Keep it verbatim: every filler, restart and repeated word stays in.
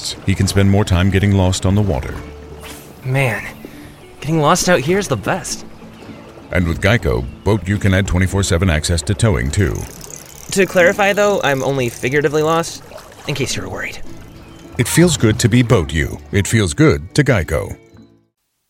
boats, he can spend more time getting lost on the water. Man, getting lost out here is the best. And with Geico, BoatU can add twenty-four seven access to towing, too. To clarify, though, I'm only figuratively lost, in case you were worried. It feels good to be BoatU. It feels good to Geico.